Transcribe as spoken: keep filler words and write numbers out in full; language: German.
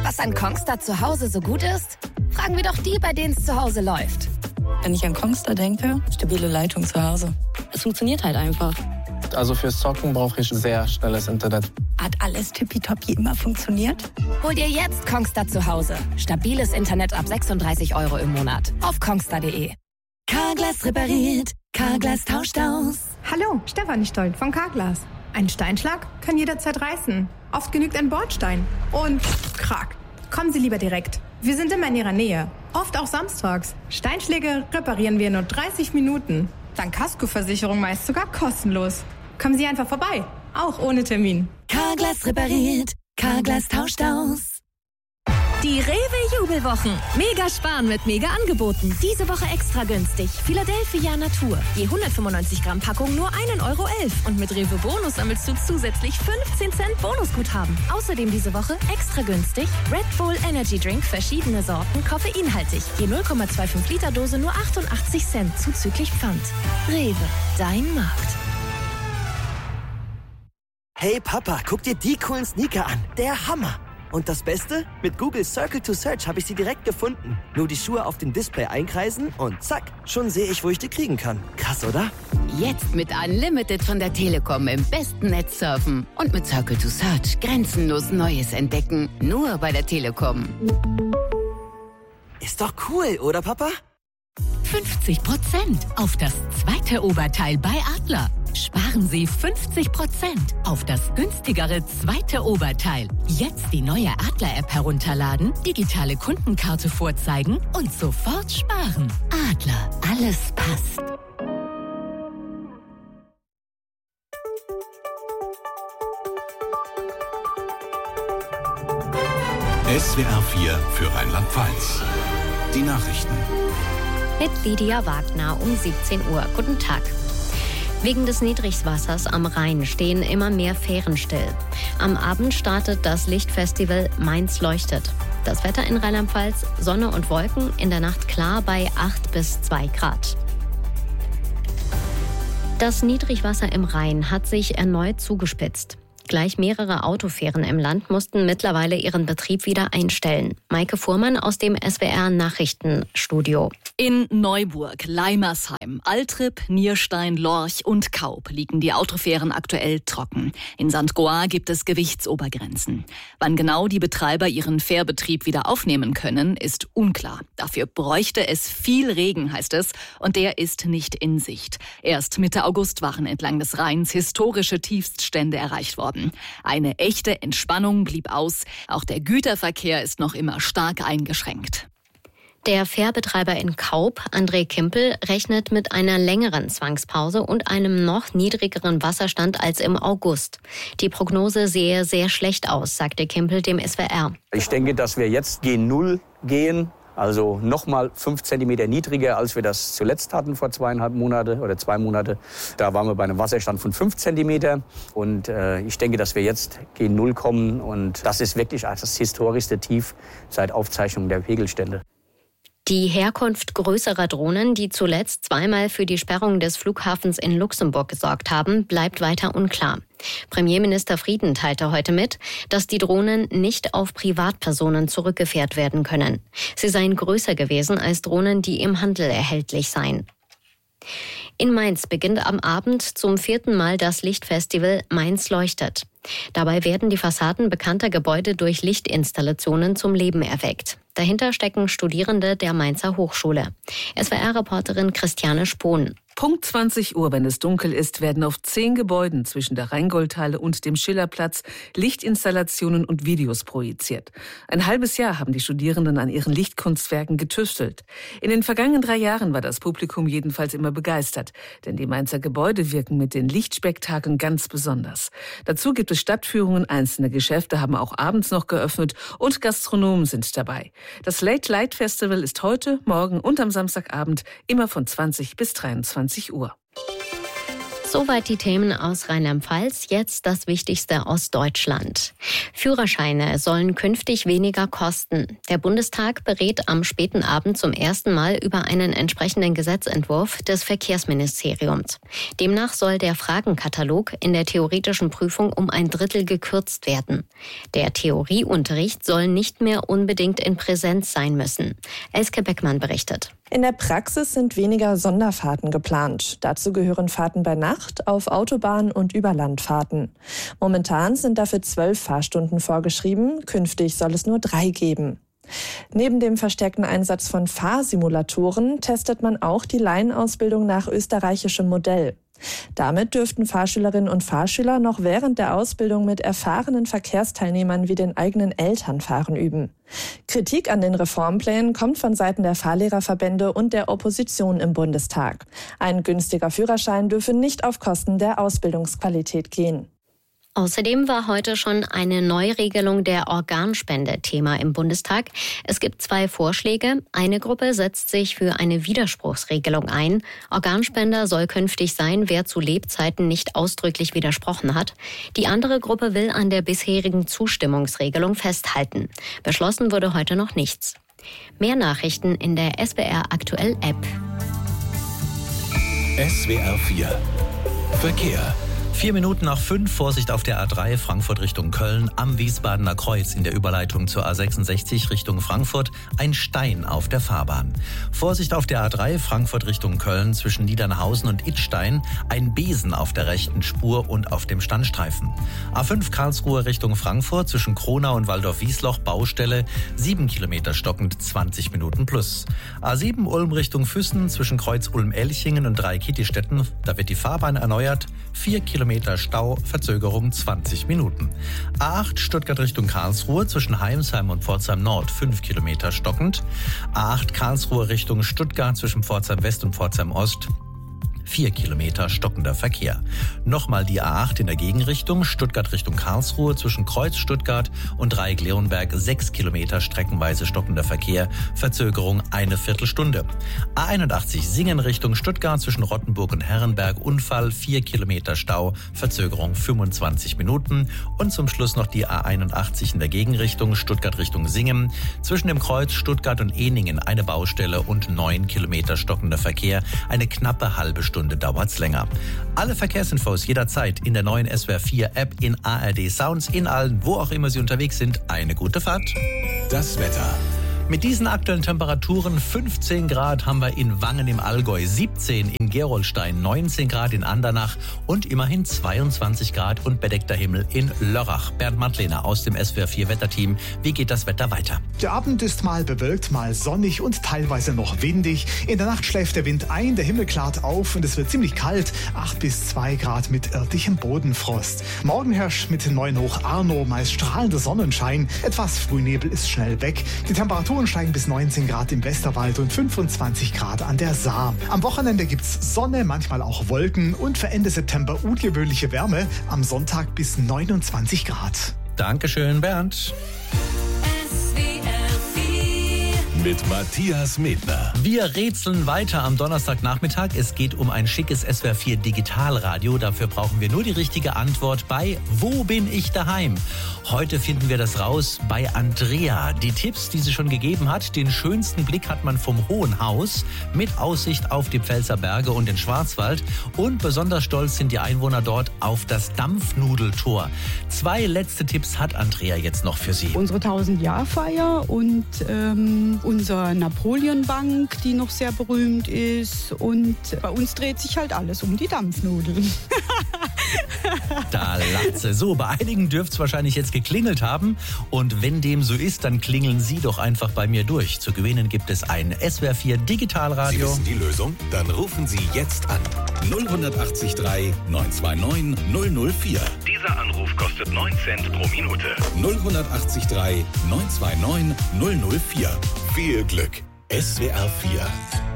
was an Kongstar zu Hause so gut ist? Fragen wir doch die, bei denen es zu Hause läuft. Wenn ich an Kongstar denke, stabile Leitung zu Hause. Es funktioniert halt einfach. Also fürs Zocken brauche ich sehr schnelles Internet. Hat alles tippitoppi immer funktioniert? Hol dir jetzt Kongstar zu Hause. Stabiles Internet ab sechsunddreißig Euro im Monat. Auf kongstar punkt de. Carglass repariert. Carglass tauscht aus. Hallo, Stefanie Stolt von Carglass. Ein Steinschlag kann jederzeit reißen. Oft genügt ein Bordstein. Und krack. Kommen Sie lieber direkt. Wir sind immer in Ihrer Nähe. Oft auch samstags. Steinschläge reparieren wir in nur dreißig Minuten. Dank Kaskoversicherung meist sogar kostenlos. Kommen Sie einfach vorbei. Auch ohne Termin. Carglass repariert. Carglass tauscht aus. Die Rewe-Jubelwochen. Mega sparen mit mega Angeboten. Diese Woche extra günstig. Philadelphia Natur. Je hundertfünfundneunzig Gramm Packung nur ein Euro elf. Und mit Rewe Bonus sammelst du zusätzlich fünfzehn Cent Bonusguthaben. Außerdem diese Woche extra günstig Red Bull Energy Drink, verschiedene Sorten, koffeinhaltig. Je null Komma fünfundzwanzig Liter Dose nur achtundachtzig Cent zuzüglich Pfand. Rewe, dein Markt. Hey Papa, guck dir die coolen Sneaker an. Der Hammer. Und das Beste? Mit Google Circle to Search habe ich sie direkt gefunden. Nur die Schuhe auf dem Display einkreisen und zack, schon sehe ich, wo ich die kriegen kann. Krass, oder? Jetzt mit Unlimited von der Telekom im besten Netz surfen. Und mit Circle to Search grenzenlos Neues entdecken. Nur bei der Telekom. Ist doch cool, oder Papa? fünfzig Prozent auf das zweite Oberteil bei Adler. Sparen Sie fünfzig Prozent auf das günstigere zweite Oberteil. Jetzt die neue Adler-App herunterladen, digitale Kundenkarte vorzeigen und sofort sparen. Adler, alles passt. S W R vier für Rheinland-Pfalz. Die Nachrichten. Mit Lydia Wagner um siebzehn Uhr. Guten Tag. Wegen des Niedrigwassers am Rhein stehen immer mehr Fähren still. Am Abend startet das Lichtfestival Mainz leuchtet. Das Wetter in Rheinland-Pfalz, Sonne und Wolken, in der Nacht klar bei acht bis zwei Grad. Das Niedrigwasser im Rhein hat sich erneut zugespitzt. Gleich mehrere Autofähren im Land mussten mittlerweile ihren Betrieb wieder einstellen. Maike Fuhrmann aus dem S W R-Nachrichtenstudio. In Neuburg, Leimersheim, Altrip, Nierstein, Lorch und Kaup liegen die Autofähren aktuell trocken. In Sankt Goar gibt es Gewichtsobergrenzen. Wann genau die Betreiber ihren Fährbetrieb wieder aufnehmen können, ist unklar. Dafür bräuchte es viel Regen, heißt es, und der ist nicht in Sicht. Erst Mitte August waren entlang des Rheins historische Tiefststände erreicht worden. Eine echte Entspannung blieb aus. Auch der Güterverkehr ist noch immer stark eingeschränkt. Der Fährbetreiber in Kaup, André Kimpel, rechnet mit einer längeren Zwangspause und einem noch niedrigeren Wasserstand als im August. Die Prognose sehe sehr schlecht aus, sagte Kimpel dem S W R. Ich denke, dass wir jetzt G null gehen. Also nochmal fünf Zentimeter niedriger, als wir das zuletzt hatten vor zweieinhalb Monate oder zwei Monate. Da waren wir bei einem Wasserstand von fünf Zentimeter. Und äh, ich denke, dass wir jetzt G null kommen. Und das ist wirklich das historischste Tief seit Aufzeichnung der Pegelstände. Die Herkunft größerer Drohnen, die zuletzt zweimal für die Sperrung des Flughafens in Luxemburg gesorgt haben, bleibt weiter unklar. Premierminister Frieden teilte heute mit, dass die Drohnen nicht auf Privatpersonen zurückgeführt werden können. Sie seien größer gewesen als Drohnen, die im Handel erhältlich seien. In Mainz beginnt am Abend zum vierten Mal das Lichtfestival Mainz leuchtet. Dabei werden die Fassaden bekannter Gebäude durch Lichtinstallationen zum Leben erweckt. Dahinter stecken Studierende der Mainzer Hochschule. S W R-Reporterin Christiane Spohn. Punkt zwanzig Uhr, wenn es dunkel ist, werden auf zehn Gebäuden zwischen der Rheingoldhalle und dem Schillerplatz Lichtinstallationen und Videos projiziert. Ein halbes Jahr haben die Studierenden an ihren Lichtkunstwerken getüftelt. In den vergangenen drei Jahren war das Publikum jedenfalls immer begeistert, denn die Mainzer Gebäude wirken mit den Lichtspektakeln ganz besonders. Dazu gibt es Stadtführungen, einzelne Geschäfte haben auch abends noch geöffnet und Gastronomen sind dabei. Das Late Light Festival ist heute, morgen und am Samstagabend immer von zwanzig bis dreiundzwanzig Uhr. Soweit die Themen aus Rheinland-Pfalz. Jetzt das Wichtigste aus Deutschland. Führerscheine sollen künftig weniger kosten. Der Bundestag berät am späten Abend zum ersten Mal über einen entsprechenden Gesetzentwurf des Verkehrsministeriums. Demnach soll der Fragenkatalog in der theoretischen Prüfung um ein Drittel gekürzt werden. Der Theorieunterricht soll nicht mehr unbedingt in Präsenz sein müssen. Elske Beckmann berichtet. In der Praxis sind weniger Sonderfahrten geplant. Dazu gehören Fahrten bei Nacht, auf Autobahn und Überlandfahrten. Momentan sind dafür zwölf Fahrstunden vorgeschrieben, künftig soll es nur drei geben. Neben dem verstärkten Einsatz von Fahrsimulatoren testet man auch die Laienausbildung nach österreichischem Modell. Damit dürften Fahrschülerinnen und Fahrschüler noch während der Ausbildung mit erfahrenen Verkehrsteilnehmern wie den eigenen Eltern fahren üben. Kritik an den Reformplänen kommt von Seiten der Fahrlehrerverbände und der Opposition im Bundestag. Ein günstiger Führerschein dürfe nicht auf Kosten der Ausbildungsqualität gehen. Außerdem war heute schon eine Neuregelung der Organspende Thema im Bundestag. Es gibt zwei Vorschläge. Eine Gruppe setzt sich für eine Widerspruchsregelung ein. Organspender soll künftig sein, wer zu Lebzeiten nicht ausdrücklich widersprochen hat. Die andere Gruppe will an der bisherigen Zustimmungsregelung festhalten. Beschlossen wurde heute noch nichts. Mehr Nachrichten in der S W R Aktuell App. S W R vier Verkehr. Vier Minuten nach fünf, Vorsicht auf der A drei, Frankfurt Richtung Köln, am Wiesbadener Kreuz in der Überleitung zur A sechsundsechzig Richtung Frankfurt, ein Stein auf der Fahrbahn. Vorsicht auf der A drei, Frankfurt Richtung Köln, zwischen Niedernhausen und Idstein, ein Besen auf der rechten Spur und auf dem Standstreifen. A fünf Karlsruhe Richtung Frankfurt, zwischen Kronau und Waldorf-Wiesloch, Baustelle, sieben Kilometer stockend, zwanzig Minuten plus. A sieben Ulm Richtung Füssen, zwischen Kreuz Ulm-Elchingen und Dreieckittistetten, da wird die Fahrbahn erneuert, vier Kilometer Stau, Verzögerung zwanzig Minuten. A acht Stuttgart Richtung Karlsruhe, zwischen Heimsheim und Pforzheim Nord, fünf Kilometer stockend. A acht Karlsruhe Richtung Stuttgart, zwischen Pforzheim West und Pforzheim Ost, vier Kilometer stockender Verkehr. Nochmal die A acht in der Gegenrichtung, Stuttgart Richtung Karlsruhe, zwischen Kreuz Stuttgart und Dreieck-Leonberg, sechs Kilometer streckenweise stockender Verkehr, Verzögerung eine Viertelstunde. A einundachtzig Singen Richtung Stuttgart, zwischen Rottenburg und Herrenberg, Unfall, vier Kilometer Stau, Verzögerung fünfundzwanzig Minuten. Und zum Schluss noch die A einundachtzig in der Gegenrichtung, Stuttgart Richtung Singen, zwischen dem Kreuz Stuttgart und Ehningen eine Baustelle und neun Kilometer stockender Verkehr, eine knappe halbe Stunde. Stunde dauert's länger. Alle Verkehrsinfos jederzeit in der neuen S W R vier App, in A R D Sounds, in allen, wo auch immer Sie unterwegs sind. Eine gute Fahrt. Das Wetter. Mit diesen aktuellen Temperaturen, fünfzehn Grad haben wir in Wangen im Allgäu, siebzehn in Gerolstein, neunzehn Grad in Andernach und immerhin zweiundzwanzig Grad und bedeckter Himmel in Lörrach. Bernd Madlener aus dem S W R vier Wetterteam. Wie geht das Wetter weiter? Der Abend ist mal bewölkt, mal sonnig und teilweise noch windig. In der Nacht schläft der Wind ein, der Himmel klart auf und es wird ziemlich kalt, acht bis zwei Grad mit örtlichem Bodenfrost. Morgen herrscht mit neun hoch Arno meist strahlender Sonnenschein. Etwas Frühnebel ist schnell weg. Die Temperaturen steigen bis neunzehn Grad im Westerwald und fünfundzwanzig Grad an der Saar. Am Wochenende gibt's Sonne, manchmal auch Wolken und für Ende September ungewöhnliche Wärme. Am Sonntag bis neunundzwanzig Grad. Dankeschön, Bernd. Mit Matthias Medner. Wir rätseln weiter am Donnerstagnachmittag. Es geht um ein schickes S W R vier Digitalradio. Dafür brauchen wir nur die richtige Antwort bei Wo bin ich daheim? Heute finden wir das raus bei Andrea. Die Tipps, die sie schon gegeben hat. Den schönsten Blick hat man vom Hohen Haus mit Aussicht auf die Pfälzer Berge und den Schwarzwald. Und besonders stolz sind die Einwohner dort auf das Dampfnudeltor. Zwei letzte Tipps hat Andrea jetzt noch für Sie. Unsere tausend-Jahr-Feier und ähm, unsere Napoleonbank, die noch sehr berühmt ist. Und bei uns dreht sich halt alles um die Dampfnudeln. Da latze. So, bei einigen dürfte es wahrscheinlich jetzt geklingelt haben. Und wenn dem so ist, dann klingeln Sie doch einfach bei mir durch. Zu gewinnen gibt es ein S W R vier Digitalradio. Sie wissen die Lösung? Dann rufen Sie jetzt an. null acht drei neun zwei neun null null vier. Dieser Anruf kostet neun Cent pro Minute. null acht drei neun zwei neun null null vier. Viel Glück. S W R vier